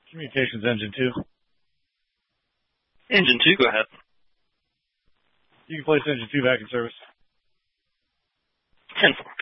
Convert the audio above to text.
Communications engine 2. Engine 2, go ahead. You can place engine 2 back in service. 10-4.